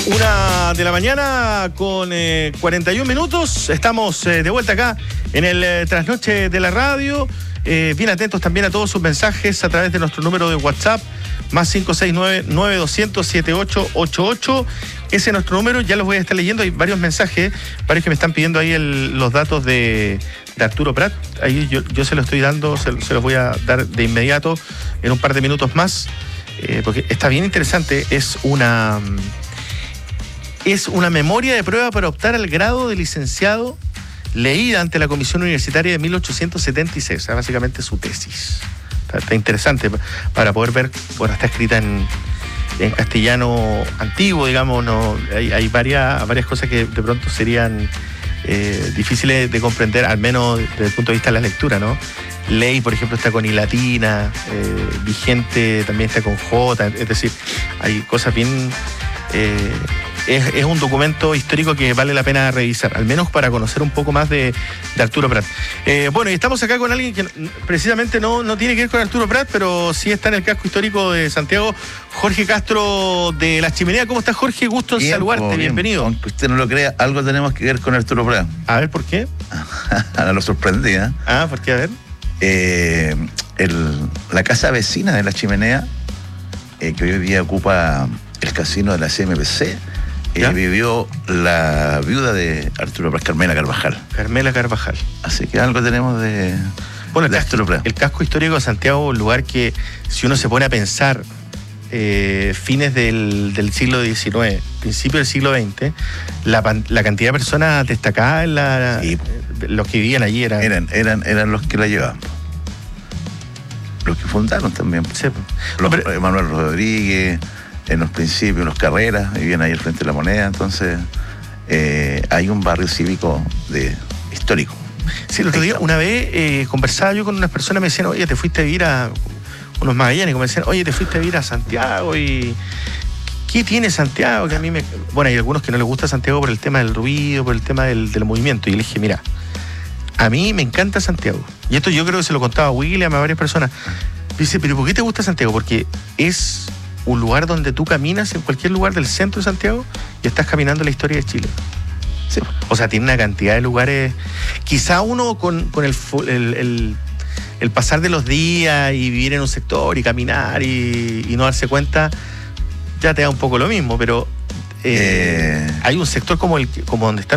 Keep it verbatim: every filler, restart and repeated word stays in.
Una de la mañana con eh, cuarenta y un minutos. Estamos eh, de vuelta acá en el eh, trasnoche de la radio. Eh, bien atentos también a todos sus mensajes a través de nuestro número de WhatsApp, más cinco seis nueve, nueve dos cero cero, siete ocho ocho ocho. Ese es nuestro número, ya los voy a estar leyendo. Hay varios mensajes, varios que me están pidiendo ahí el, los datos de, de Arturo Prat. Ahí yo, yo se los estoy dando, se, se los voy a dar de inmediato en un par de minutos más, eh, porque está bien interesante. Es una... Es una memoria de prueba para optar al grado de licenciado leída ante la Comisión Universitaria de mil ochocientos setenta y seis. O sea, básicamente su tesis. Está, está interesante para poder ver. Bueno, está escrita en, en castellano antiguo, digamos. No, hay, hay varias, varias cosas que de pronto serían eh, difíciles de comprender, al menos desde el punto de vista de la lectura, ¿no? Ley, por ejemplo, está con I latina, eh, vigente también está con J. Es decir, hay cosas bien... Eh, Es, es un documento histórico que vale la pena revisar, al menos para conocer un poco más de, de Arturo Prat. Eh, bueno, y estamos acá con alguien que precisamente no, no tiene que ver con Arturo Prat, pero sí está en el casco histórico de Santiago, Jorge Castro de La Chimenea. ¿Cómo estás, Jorge? Gusto en bien, saludarte, bien. Bienvenido. Aunque usted no lo crea, algo tenemos que ver con Arturo Prat. A ver, ¿por qué? Ahora lo sorprendí, ¿eh? Ah, ¿por qué? A ver. Eh, el, la casa vecina de La Chimenea, eh, que hoy día ocupa el casino de la C M P C, Eh, vivió la viuda de Arturo Prat, Carmela Carvajal. Carmela Carvajal. Así que algo tenemos de, bueno, el de casco, Arturo Prat. El casco histórico de Santiago, un lugar que, si uno se pone a pensar, eh, fines del, del siglo diecinueve, principio del siglo veinte, la, la cantidad de personas destacadas en la, sí. Los que vivían allí eran... Eran, eran, eran los que la llevaban. Los que fundaron también. Sí. Los, pero, Manuel Rodríguez... En los principios, los Carreras, vivían ahí al frente de la Moneda, entonces eh, hay un barrio cívico de, histórico. Sí, el otro día, una vez, eh, conversaba yo con unas personas, me decían, oye, te fuiste a vivir a unos magallanes, me decían, oye, te fuiste a vivir a Santiago, y ¿qué tiene Santiago? Que a mí me... Bueno, hay algunos que no les gusta Santiago por el tema del ruido, por el tema del, del movimiento, y le dije, mira, a mí me encanta Santiago, y esto yo creo que se lo contaba a William, a varias personas. Dice, pero ¿por qué te gusta Santiago? Porque es un lugar donde tú caminas en cualquier lugar del centro de Santiago y estás caminando la historia de Chile. Sí. O sea, tiene una cantidad de lugares. Quizá uno con, con el, el, el, el pasar de los días y vivir en un sector y caminar y, y no darse cuenta, ya te da un poco lo mismo, pero eh, eh... hay un sector como, el, como donde están